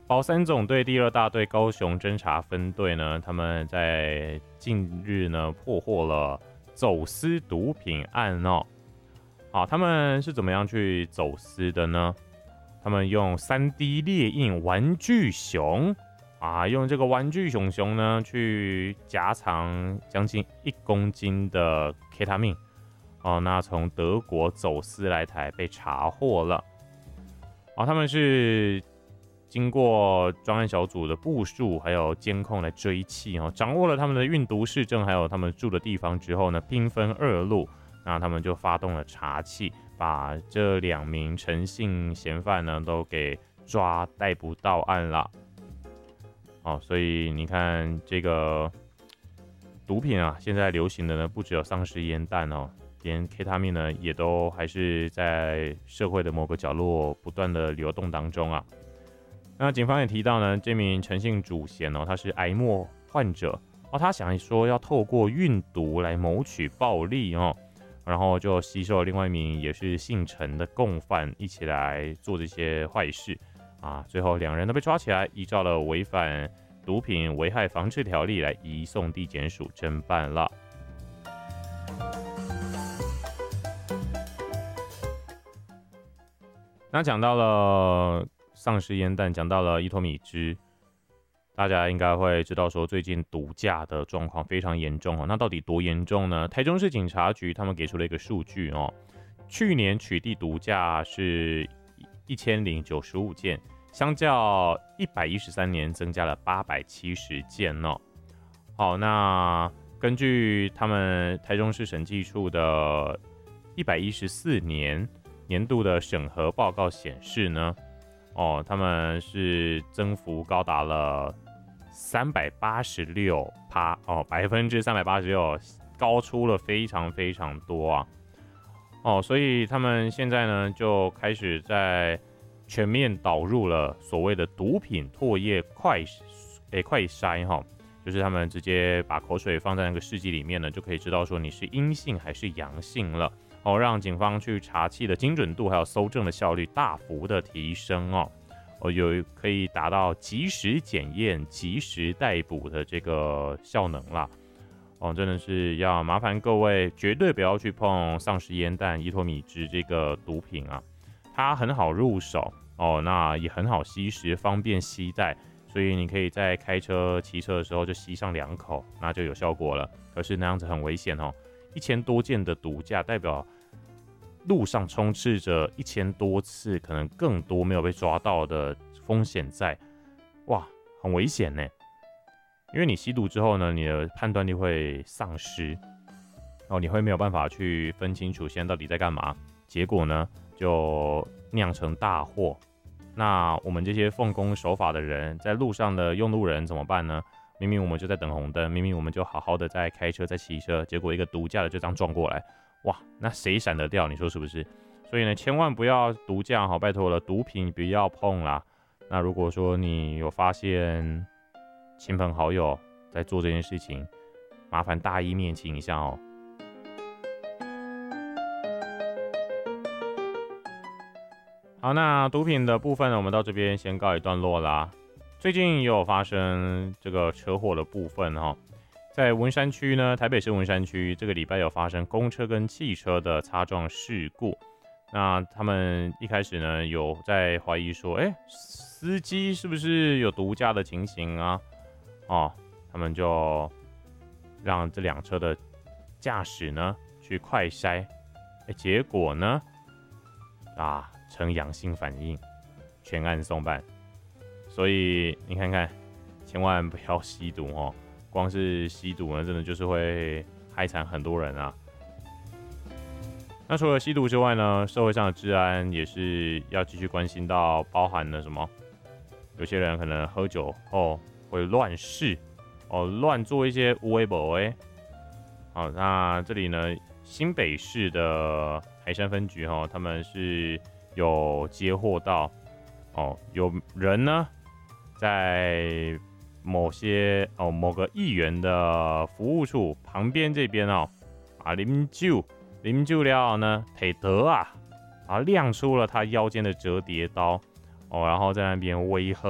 保三总队第2大队高雄侦察分队呢，他们在近日呢破获了走私毒品案哦。好，他们是怎么样去走私的呢？他们用3D 列印玩具熊用这个玩具熊呢去夹藏将近1公斤的 Ketamine 那从德国走私来台被查获了。他们是经过专案小组的部署还有监控来追缉掌握了他们的运毒市政还有他们住的地方之后呢，兵分2路，那他们就发动了查缉，把这2名陈姓嫌犯呢都给逮捕到案了。所以你看这个毒品现在流行的呢不只有丧尸烟弹连 Ketamine 呢也都还是在社会的某个角落不断的流动当中啊。那警方也提到呢，这名陈姓主嫌他是癌末患者他想说要透过运毒来谋取暴利然后就吸收了另外一名也是姓陈的共犯一起来做这些坏事最后2人都被抓起来，依照了违反毒品危害防治条例来移送地检署侦办了。那讲到了丧尸烟弹，讲到了伊托米汁，大家应该会知道说最近毒驾的状况非常严重那到底多严重呢？台中市警察局他们给出了一个数据去年取缔毒驾是1095件，相较113年增加了870件好，那根据他们台中市审计处的114年度的审核报告显示呢他们是增幅高达了386%，386%，高出了非常非常多所以他们现在呢就开始在全面导入了所谓的毒品唾液快筛就是他们直接把口水放在那个试剂里面呢，就可以知道说你是阴性还是阳性了让警方去查缉的精准度还有搜证的效率大幅的提升有可以达到及时检验、及时逮捕的这个效能啦真的是要麻烦各位绝对不要去碰丧尸烟弹、伊托米汁这个毒品它很好入手那也很好吸食，方便携带，所以你可以在开车、骑车的时候就吸上2口，那就有效果了。可是那样子很危险1000多件的毒驾，代表路上充斥着1000多次，可能更多没有被抓到的风险在，哇，很危险呢。因为你吸毒之后呢，你的判断力会丧失，你会没有办法去分清楚现在到底在干嘛，结果呢就酿成大祸。那我们这些奉公守法的人，在路上的用路人怎么办呢？明明我们就在等红灯，明明我们就好好的在开车在骑车，结果一个毒驾的就这样撞过来，哇，那谁闪得掉？你说是不是？所以呢，千万不要毒驾拜托了，毒品不要碰啦。那如果说你有发现亲朋好友在做这件事情，麻烦大义灭亲一下好，那毒品的部分呢，我们到这边先告一段落啦。最近也有发生这个车祸的部分在文山区呢，台北市文山区这个礼拜有发生公车跟汽车的擦撞事故。那他们一开始呢，有在怀疑说，司机是不是有毒驾的情形他们就让这辆车的驾驶呢去快筛，结果呢呈阳性反应，全案送办。所以你看看，千万不要吸毒光是吸毒呢，真的就是会害惨很多人啊。那除了吸毒之外呢，社会上的治安也是要继续关心到，包含了什么？有些人可能喝酒后会乱试乱做一些有的没的。好，那这里呢，新北市的海山分局他们是有接获到有人呢在某个议员的服务处旁边这边啉酒了呢，提刀亮出了他腰间的折叠刀然后在那边威吓